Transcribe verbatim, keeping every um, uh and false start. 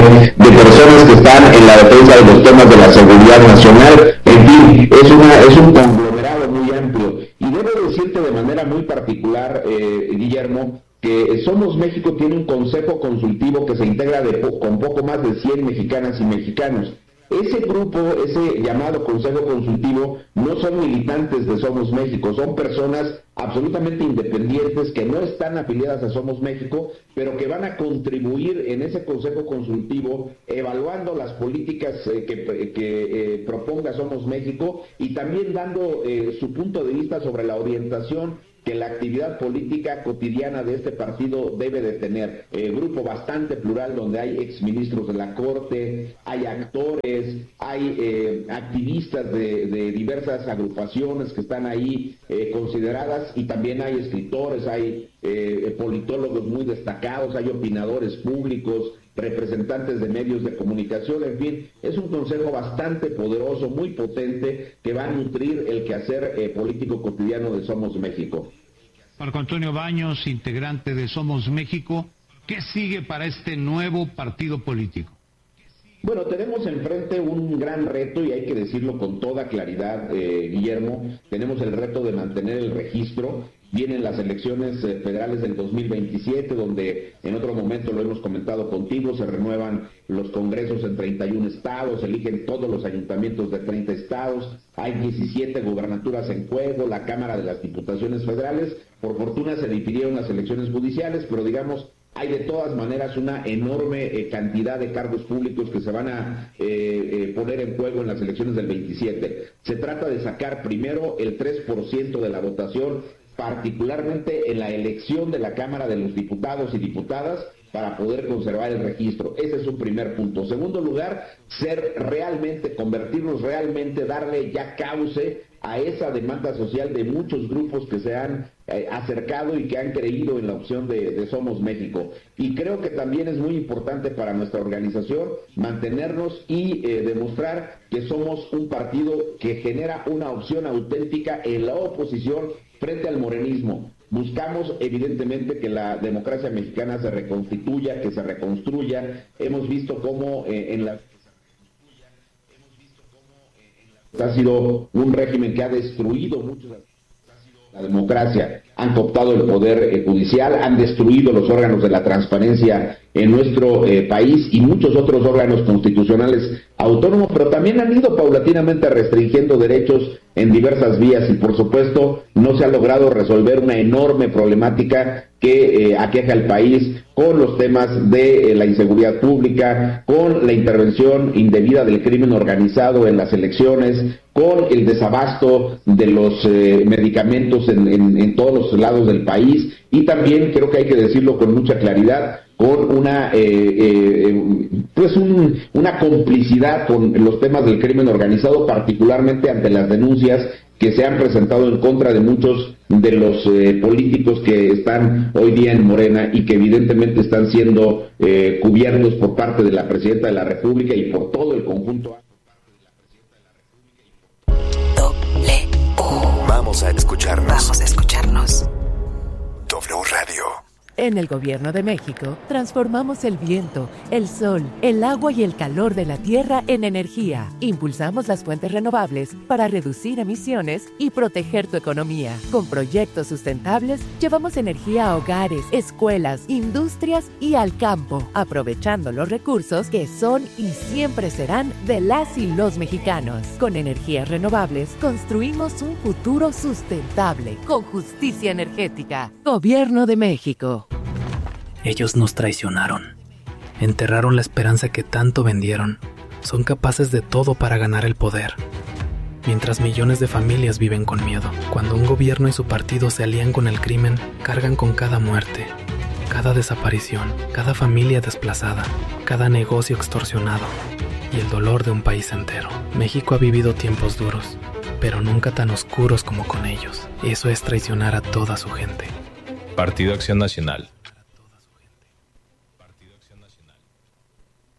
de personas que están en la defensa de los temas de la seguridad nacional. En fin, es, una, es un conglomerado muy amplio. Y debo decirte de manera muy particular, eh, Guillermo, que Somos México tiene un consejo consultivo que se integra de po- con poco más de cien mexicanas y mexicanos. Ese grupo, ese llamado Consejo Consultivo, no son militantes de Somos México, son personas absolutamente independientes que no están afiliadas a Somos México, pero que van a contribuir en ese Consejo Consultivo evaluando las políticas eh, que, que eh, proponga Somos México y también dando eh, su punto de vista sobre la orientación que la actividad política cotidiana de este partido debe de tener. Eh, grupo bastante plural donde hay exministros de la Corte, hay actores, hay eh, activistas de, de diversas agrupaciones que están ahí eh, consideradas, y también hay escritores, hay eh, politólogos muy destacados, hay opinadores públicos, representantes de medios de comunicación, en fin, es un consejo bastante poderoso, muy potente, que va a nutrir el quehacer eh, político cotidiano de Somos México. Marco Antonio Baños, integrante de Somos México, ¿qué sigue para este nuevo partido político? Bueno, tenemos enfrente un gran reto, y hay que decirlo con toda claridad, eh, Guillermo. Tenemos el reto de mantener el registro. Vienen las elecciones eh, federales del dos mil veintisiete, donde en otro momento lo hemos comentado contigo, se renuevan los congresos en treinta y un estados, se eligen todos los ayuntamientos de treinta estados, hay diecisiete gubernaturas en juego, la Cámara de las Diputaciones Federales. Por fortuna se difirieron las elecciones judiciales, pero digamos, hay de todas maneras una enorme eh, cantidad de cargos públicos que se van a eh, eh, poner en juego en las elecciones del veintisiete. Se trata de sacar primero el tres por ciento de la votación, particularmente en la elección de la Cámara de los Diputados y Diputadas, para poder conservar el registro. Ese es un primer punto. Segundo lugar, ser realmente, convertirnos realmente, darle ya cauce a esa demanda social de muchos grupos que se han eh, acercado y que han creído en la opción de, de Somos México. Y creo que también es muy importante para nuestra organización mantenernos y eh, demostrar que somos un partido que genera una opción auténtica en la oposición frente al morenismo. Buscamos evidentemente que la democracia mexicana se reconstituya, que se reconstruya. Hemos visto cómo eh, en la ha sido un régimen que ha destruido mucho la democracia, han cooptado el poder eh, judicial, han destruido los órganos de la transparencia en nuestro eh, país y muchos otros órganos constitucionales autónomos, pero también han ido paulatinamente restringiendo derechos en diversas vías, y por supuesto no se ha logrado resolver una enorme problemática que eh, aqueja al país con los temas de eh, la inseguridad pública, con la intervención indebida del crimen organizado en las elecciones, con el desabasto de los eh, medicamentos en, en, en todos los lados del país, y también creo que hay que decirlo con mucha claridad, con una eh, eh, pues un, una complicidad con los temas del crimen organizado, particularmente ante las denuncias que se han presentado en contra de muchos de los eh, políticos que están hoy día en Morena y que evidentemente están siendo eh, cubiertos por parte de la Presidenta de la República y por todo el conjunto. Doble U. Vamos a escucharnos. Vamos a escucharnos. W Radio. En el Gobierno de México, transformamos el viento, el sol, el agua y el calor de la tierra en energía. Impulsamos las fuentes renovables para reducir emisiones y proteger tu economía. Con proyectos sustentables, llevamos energía a hogares, escuelas, industrias y al campo, aprovechando los recursos que son y siempre serán de las y los mexicanos. Con energías renovables, construimos un futuro sustentable, con justicia energética. Gobierno de México. Ellos nos traicionaron, enterraron la esperanza que tanto vendieron, son capaces de todo para ganar el poder. Mientras millones de familias viven con miedo, cuando un gobierno y su partido se alían con el crimen, cargan con cada muerte, cada desaparición, cada familia desplazada, cada negocio extorsionado y el dolor de un país entero. México ha vivido tiempos duros, pero nunca tan oscuros como con ellos. Eso es traicionar a toda su gente. Partido Acción Nacional.